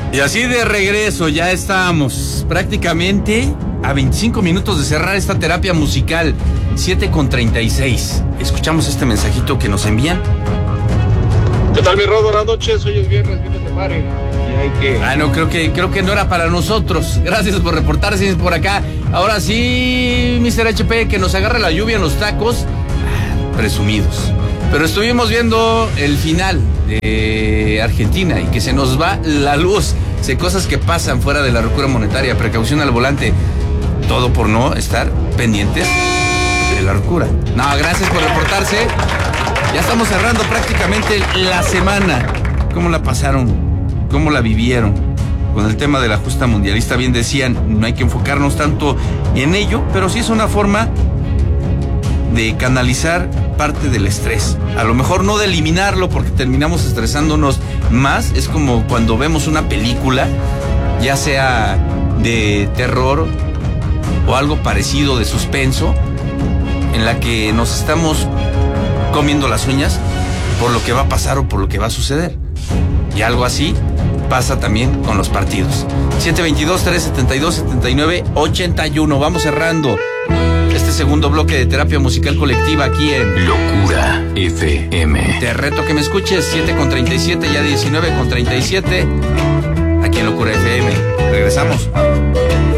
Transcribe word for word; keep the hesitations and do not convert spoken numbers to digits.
Y así de regreso, ya estamos prácticamente a veinticinco minutos de cerrar esta terapia musical, siete con treinta y seis. Escuchamos este mensajito que nos envían. ¿Qué tal, mi Rod? Buenas noches, hoy es viernes, viernes de Mare. Y hay que... Ah, no, creo que, creo que no era para nosotros. Gracias por reportarse por acá. Ahora sí, mister H P, que nos agarre la lluvia en los tacos. Ah, presumidos. Pero estuvimos viendo el final de Argentina y que se nos va la luz. Sé cosas que pasan fuera de la locura monetaria, precaución al volante. Todo por no estar pendientes de la locura. No, gracias por reportarse. Ya estamos cerrando prácticamente la semana. ¿Cómo la pasaron? ¿Cómo la vivieron? Con el tema de la justa mundialista, bien decían, no hay que enfocarnos tanto en ello, pero sí es una forma de canalizar parte del estrés. A lo mejor no de eliminarlo porque terminamos estresándonos más. Es como cuando vemos una película, ya sea de terror o algo parecido de suspenso, en la que nos estamos comiendo las uñas por lo que va a pasar o por lo que va a suceder. Y algo así pasa también con los partidos. siete veintidós, trescientos setenta y dos, setenta y nueve, ochenta y uno. Vamos cerrando este segundo bloque de terapia musical colectiva aquí en Locura F M. Te reto que me escuches, siete con treinta y siete, ya diecinueve con treinta y siete, aquí en Locura F M. Regresamos.